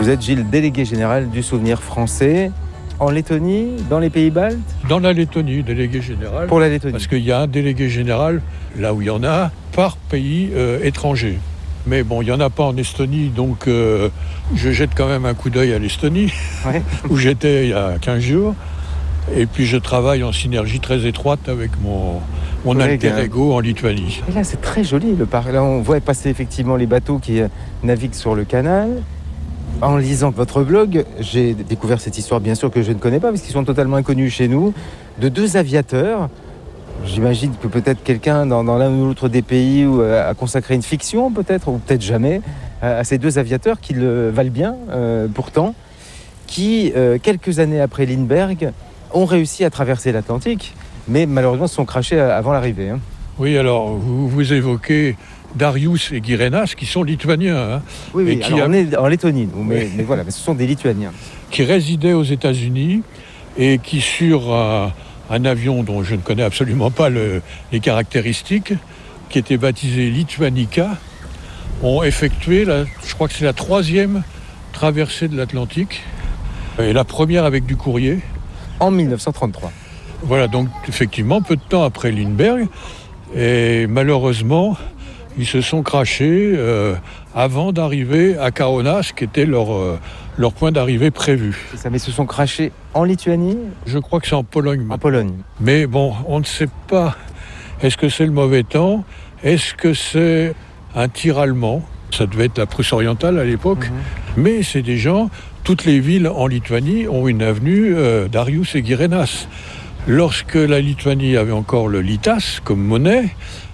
Vous êtes, Gilles, délégué général du Souvenir français en Lettonie, dans les pays baltes ? Dans la Lettonie, délégué général. Pour la Lettonie. Parce qu'il y a un délégué général, là où il y en a, par pays étranger. Mais bon, il n'y en a pas en Estonie, donc je jette quand même un coup d'œil à l'Estonie, Ouais. où j'étais il y a 15 jours. Et puis je travaille en synergie très étroite avec mon alter ego en Lituanie. Et là, c'est très joli le parc. Là, on voit passer effectivement les bateaux qui naviguent sur le canal. En lisant votre blog, j'ai découvert cette histoire, bien sûr, que je ne connais pas, parce qu'ils sont totalement inconnus chez nous, de 2 aviateurs. J'imagine que peut-être quelqu'un dans l'un ou l'autre des pays a consacré une fiction, peut-être, ou peut-être jamais, à ces 2 aviateurs qui le valent bien, pourtant, qui, quelques années après Lindbergh, ont réussi à traverser l'Atlantique, mais malheureusement se sont crashés avant l'arrivée. Hein. Oui, alors vous évoquez Darius et Girenas, qui sont lituaniens. Hein, Oui, et qui alors on est en Lettonie, nous, mais voilà, mais ce sont des Lituaniens. Qui résidaient aux États-Unis et qui, sur un avion dont je ne connais absolument pas les caractéristiques, qui était baptisé Lituanica, ont effectué, je crois que c'est la 3e traversée de l'Atlantique, et la première avec du courrier. En 1933. Voilà, donc effectivement, peu de temps après Lindbergh, et malheureusement, ils se sont crashés avant d'arriver à Kaunas, qui était leur point d'arrivée prévu. C'est ça, mais ils se sont crashés en Lituanie ? Je crois que c'est en Pologne. En Pologne. Mais bon, on ne sait pas. Est-ce que c'est le mauvais temps ? Est-ce que c'est un tir allemand ? Ça devait être la Prusse orientale à l'époque. Mais c'est des gens, toutes les villes en Lituanie ont une avenue Darius et Girenas. Lorsque la Lituanie avait encore le litas comme monnaie,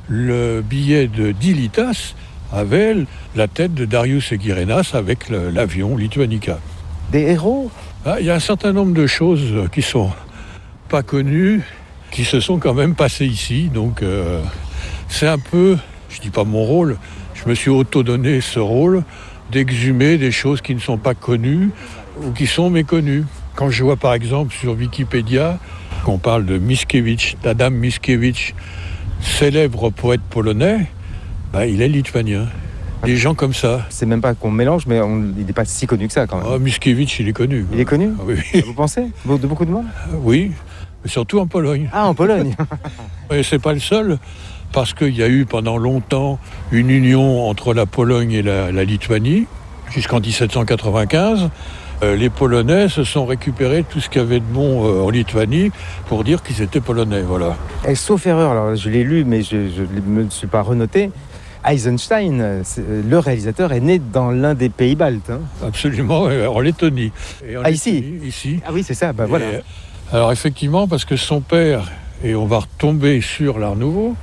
le billet de 10 litas avait la tête de Darius et Girenas avec l'avion Lituanica. Des héros ? Il y a un certain nombre de choses qui sont pas connues, qui se sont quand même passées ici. Donc c'est un peu, je dis pas mon rôle, je me suis auto-donné ce rôle d'exhumer des choses qui ne sont pas connues ou qui sont méconnues. Quand je vois par exemple sur Wikipédia qu'on parle de Mickiewicz, d'Adam Mickiewicz, célèbre poète polonais, il est lituanien. Des gens comme ça. C'est même pas qu'on mélange, mais il n'est pas si connu que ça quand même. Mickiewicz, il est connu. Il est connu ? Oui. Vous pensez ? De beaucoup de monde ? Oui, mais surtout en Pologne. Ah, en Pologne. Et c'est pas le seul, parce qu'il y a eu pendant longtemps une union entre la Pologne et la Lituanie, jusqu'en 1795. Les Polonais se sont récupérés tout ce qu'il y avait de bon en Lituanie pour dire qu'ils étaient Polonais, voilà. Et sauf erreur, alors je l'ai lu, mais je ne me suis pas renoté. Eisenstein, le réalisateur, est né dans l'un des pays baltes. Hein. Absolument, en Lettonie. Et en Lettonie, ici. Ah oui, c'est ça, voilà. Alors effectivement, parce que son père, et on va retomber sur l'Art Nouveau,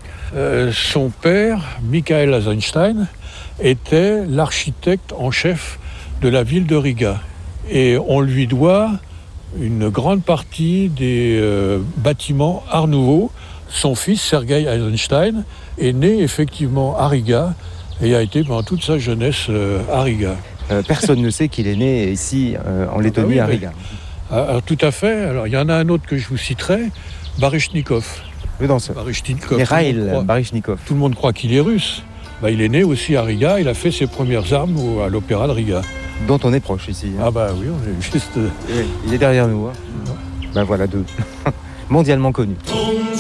son père, Michael Eisenstein, était l'architecte en chef de la ville de Riga. Et on lui doit une grande partie des bâtiments Art Nouveau. Son fils, Sergei Eisenstein, est né effectivement à Riga et a été pendant toute sa jeunesse à Riga. Personne ne sait qu'il est né ici, en Lettonie, à Riga. Tout à fait. Alors, il y en a un autre que je vous citerai, Baryshnikov. Le danseur. Mikhail Baryshnikov. Tout le monde croit qu'il est russe. Il est né aussi à Riga. Il a fait ses premières armes à l'Opéra de Riga. Dont on est proche ici. Hein. Oui, on est juste... Oui, il est derrière nous. Hein. Voilà, 2. Mondialement connu.